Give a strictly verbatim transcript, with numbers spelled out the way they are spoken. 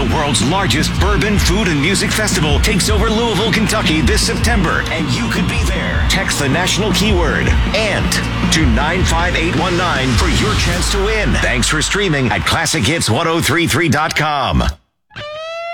The world's largest bourbon, food, and music festival takes over Louisville, Kentucky this September, and you could be there. Text the national keyword ANT to nine five eight one nine for your chance to win. Thanks for streaming at classic hits ten thirty-three dot com.